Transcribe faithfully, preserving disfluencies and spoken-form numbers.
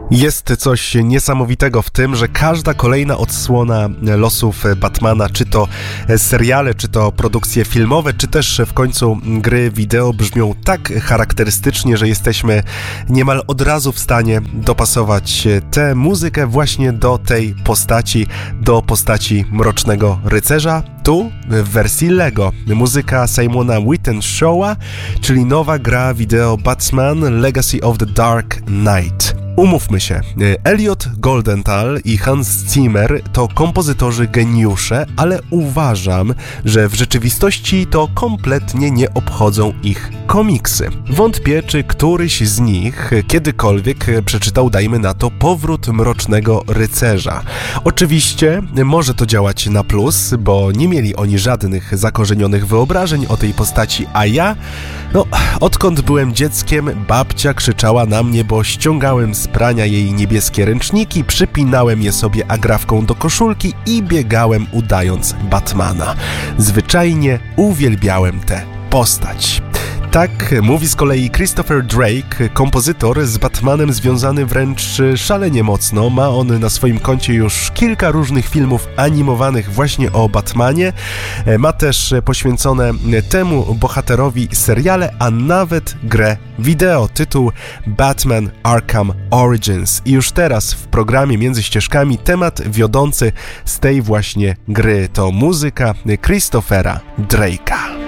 Jest coś niesamowitego w tym, że każda kolejna odsłona losów Batmana, czy to seriale, czy to produkcje filmowe, czy też w końcu gry wideo brzmią tak charakterystycznie, że jesteśmy niemal od razu w stanie dopasować tę muzykę właśnie do tej postaci, do postaci Mrocznego Rycerza. Tu w wersji Lego muzyka Simona Wittenshawa, czyli nowa gra wideo Batman Legacy of the Dark Knight. Umówmy się, Elliot Goldenthal i Hans Zimmer to kompozytorzy geniusze, ale uważam, że w rzeczywistości to kompletnie nie obchodzą ich komiksy. Wątpię, czy któryś z nich kiedykolwiek przeczytał, dajmy na to, Powrót Mrocznego Rycerza. Oczywiście może to działać na plus, bo nie mieli oni żadnych zakorzenionych wyobrażeń o tej postaci, a ja, no, odkąd byłem dzieckiem, babcia krzyczała na mnie, bo ściągałem z prania jej niebieskie ręczniki, przypinałem je sobie agrafką do koszulki i biegałem udając Batmana. Zwyczajnie uwielbiałem tę postać. Tak mówi z kolei Christopher Drake, kompozytor z Batmanem związany wręcz szalenie mocno. Ma on na swoim koncie już kilka różnych filmów animowanych właśnie o Batmanie. Ma też poświęcone temu bohaterowi seriale, a nawet grę wideo. Tytuł Batman Arkham Origins. I już teraz w programie Między Ścieżkami temat wiodący z tej właśnie gry to muzyka Christophera Drake'a.